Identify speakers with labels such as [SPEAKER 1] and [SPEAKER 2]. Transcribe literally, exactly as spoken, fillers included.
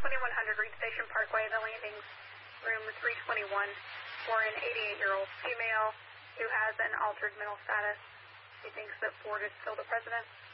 [SPEAKER 1] twenty-one hundred Reed Station Parkway, the landings, room three twenty-one, for an eighty-eight-year-old female who has an altered mental status. She thinks that Ford is still the president.